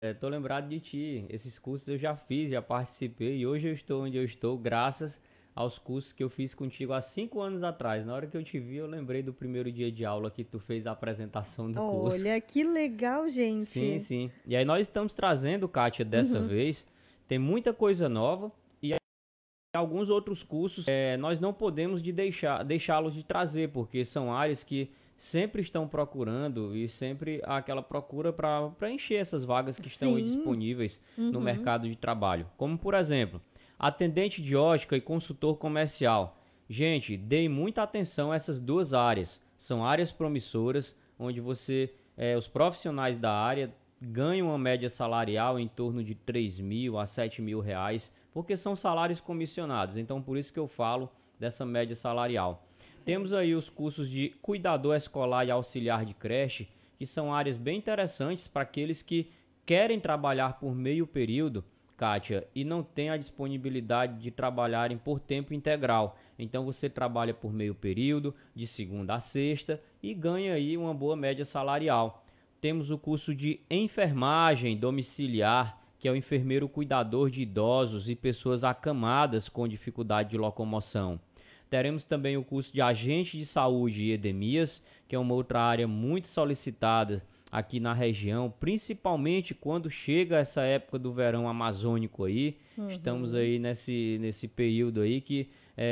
Tô lembrado de ti. Esses cursos eu já fiz, já participei e hoje eu estou onde eu estou graças aos cursos que eu fiz contigo há 5 anos atrás. Na hora que eu te vi, eu lembrei do primeiro dia de aula que tu fez a apresentação do curso. Olha, que legal, Sim, gente. sim. E aí nós estamos trazendo, Kátia, dessa Uhum. vez, tem muita coisa nova e alguns outros cursos nós não podemos deixá-los de trazer, porque são áreas que sempre estão procurando e sempre há aquela procura para preencher essas vagas que estão aí Sim. disponíveis no Uhum. mercado de trabalho. Como, por exemplo, atendente de ótica e consultor comercial. Gente, dê muita atenção a essas duas áreas. São áreas promissoras, onde os profissionais da área ganham uma média salarial em torno de 3.000 a 7.000 reais, porque são salários comissionados. Então, por isso que eu falo dessa média salarial. Sim. Temos aí os cursos de cuidador escolar e auxiliar de creche, que são áreas bem interessantes para aqueles que querem trabalhar por meio período, Kátia, e não têm a disponibilidade de trabalharem por tempo integral. Então você trabalha por meio período, de segunda a sexta, e ganha aí uma boa média salarial. Temos o curso de enfermagem domiciliar, que é o enfermeiro cuidador de idosos e pessoas acamadas com dificuldade de locomoção. Teremos também o curso de agente de saúde e endemias, que é uma outra área muito solicitada aqui na região, principalmente quando chega essa época do verão amazônico aí. Estamos Uhum. aí nesse período aí que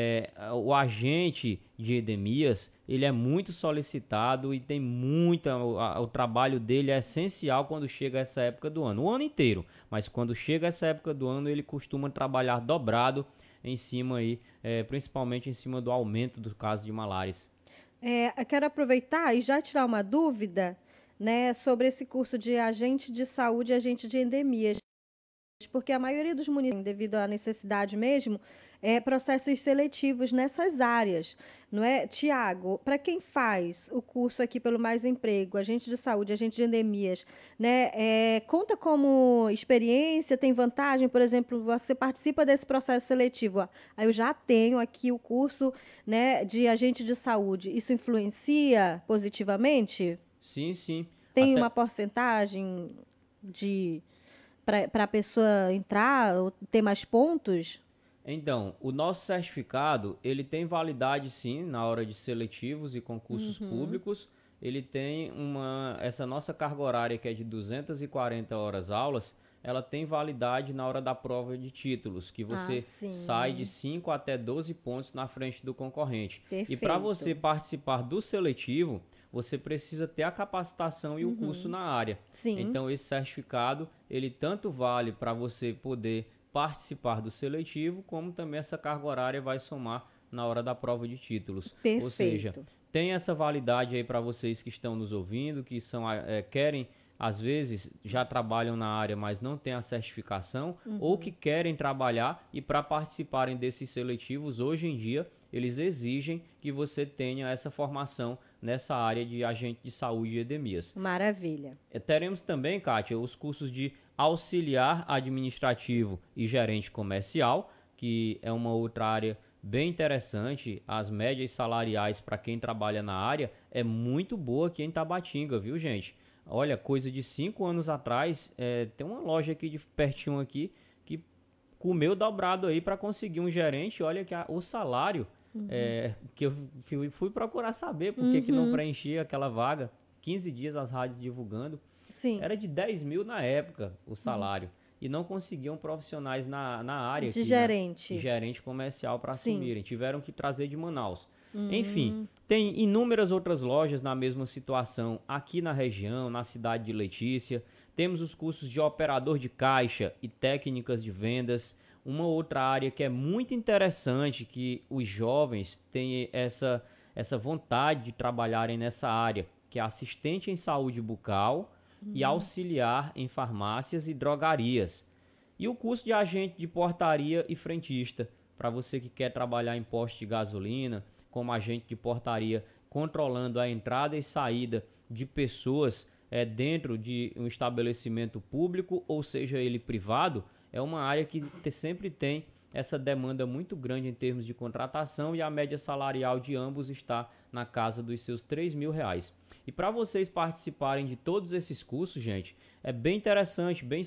o agente de endemias, ele é muito solicitado e tem o trabalho dele é essencial quando chega essa época do ano, o ano inteiro, mas quando chega essa época do ano ele costuma trabalhar dobrado em cima aí, principalmente em cima do aumento do caso de malárias. Eu quero aproveitar e já tirar uma dúvida, né, sobre esse curso de agente de saúde e agente de endemias. Porque a maioria dos municípios, devido à necessidade mesmo, processos seletivos nessas áreas, não é? Tiago, para quem faz o curso aqui pelo Mais Emprego, agente de saúde, agente de endemias, né? Conta como experiência, tem vantagem, por exemplo, você participa desse processo seletivo. Ó, aí eu já tenho aqui o curso, né, de agente de saúde. Isso influencia positivamente? Sim, sim. Tem uma Até porcentagem de para a pessoa entrar ou ter mais pontos? Então, o nosso certificado, ele tem validade sim na hora de seletivos e concursos Uhum. públicos. Ele tem essa nossa carga horária que é de 240 horas aulas, ela tem validade na hora da prova de títulos, que Ah, você sai de sim. 5 até 12 pontos na frente do concorrente. E para você Perfeito. participar do seletivo, você precisa ter a capacitação e o curso Uhum. na área. Sim, Então esse certificado, ele tanto vale para você poder participar do seletivo, como também essa carga horária vai somar na hora da prova de títulos. Ou seja, perfeito. tem essa validade aí para vocês que estão nos ouvindo, que querem, às vezes, já trabalham na área, mas não têm a certificação, ou que Uhum. querem trabalhar e para participarem desses seletivos, hoje em dia, eles exigem que você tenha essa formação nessa área de agente de saúde e endemias. Maravilha. Teremos também, Kátia, os cursos de auxiliar administrativo e gerente comercial, que é uma outra área bem interessante. As médias salariais para quem trabalha na área é muito boa aqui em Tabatinga, viu, gente? Olha, coisa de 5 anos atrás, tem uma loja aqui de pertinho aqui que comeu dobrado aí para conseguir um gerente. Olha que o salário que eu fui procurar saber por que não Uhum. preenchia aquela vaga. 15 dias as rádios divulgando. Sim. Era de 10 mil na época o salário. E não conseguiam profissionais na área De aqui, né? De gerente. gerente comercial para Sim. assumirem. Tiveram que trazer de Manaus. Enfim, Hum. tem inúmeras outras lojas na mesma situação aqui na região, na cidade de Letícia. Temos os cursos de operador de caixa e técnicas de vendas. Uma outra área que é muito interessante, que os jovens têm essa vontade de trabalharem nessa área, que é assistente em saúde bucal e auxiliar em farmácias e drogarias. E o curso de agente de portaria e frentista, para você que quer trabalhar em posto de gasolina, como agente de portaria, controlando a entrada e saída de pessoas dentro de um estabelecimento público, ou seja ele privado, é uma área que sempre tem essa demanda muito grande em termos de contratação e a média salarial de ambos está na casa dos seus 3.000 reais. E para vocês participarem de todos esses cursos, gente, é bem interessante, bem